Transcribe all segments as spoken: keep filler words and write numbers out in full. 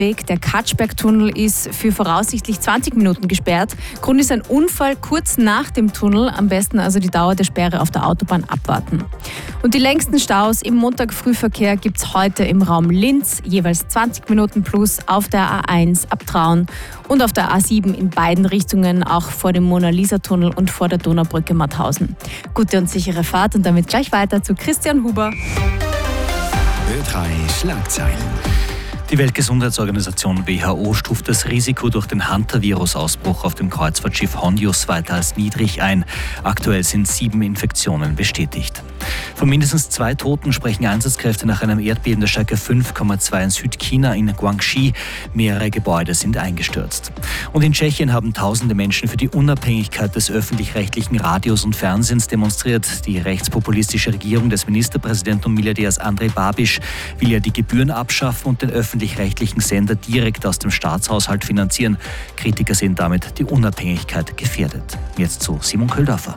Weg. Der Katschbergtunnel ist für voraussichtlich zwanzig Minuten gesperrt. Grund ist ein Unfall kurz nach dem Tunnel. Am besten also die Dauer der Sperre auf der Autobahn abwarten. Und die längsten Staus im Montagfrühverkehr gibt es heute im Raum Linz, jeweils zwanzig Minuten plus auf der A eins ab Traun und auf der A sieben in beiden Richtungen, auch vor dem Mona-Lisa-Tunnel und vor der Donaubrücke Mauthausen. Gute und sichere Fahrt und damit gleich weiter zu Christian Huber. Ö drei Schlagzeilen. Die Weltgesundheitsorganisation W H O stuft das Risiko durch den Hantavirus-Ausbruch auf dem Kreuzfahrtschiff Hondius weiter als niedrig ein. Aktuell sind sieben Infektionen bestätigt. Von mindestens zwei Toten sprechen Einsatzkräfte nach einem Erdbeben der Stärke fünf Komma zwei in Südchina in Guangxi. Mehrere Gebäude sind eingestürzt. Und in Tschechien haben tausende Menschen für die Unabhängigkeit des öffentlich-rechtlichen Radios und Fernsehens demonstriert. Die rechtspopulistische Regierung des Ministerpräsidenten und Milliardärs Andrej Babiš will ja die Gebühren abschaffen und den öffentlich-rechtlichen Sender direkt aus dem Staatshaushalt finanzieren. Kritiker sehen damit die Unabhängigkeit gefährdet. Jetzt zu Simon Köhldorfer.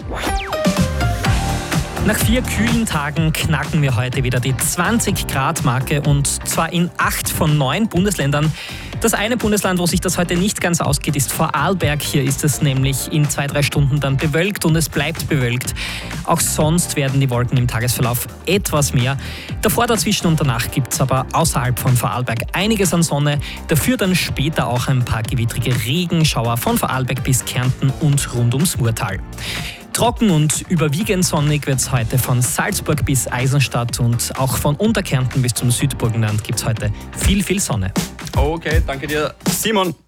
Nach vier kühlen Tagen knacken wir heute wieder die zwanzig Grad Marke und zwar in acht von neun Bundesländern. Das eine Bundesland, wo sich das heute nicht ganz ausgeht, ist Vorarlberg. Hier ist es nämlich in zwei, drei Stunden dann bewölkt und es bleibt bewölkt. Auch sonst werden die Wolken im Tagesverlauf etwas mehr. Davor, dazwischen und danach gibt es aber außerhalb von Vorarlberg einiges an Sonne. Dafür dann später auch ein paar gewittrige Regenschauer von Vorarlberg bis Kärnten und rund ums Murtal. Trocken und überwiegend sonnig wird es heute von Salzburg bis Eisenstadt und auch von Unterkärnten bis zum Südburgenland gibt es heute viel, viel Sonne. Okay, danke dir, Simon.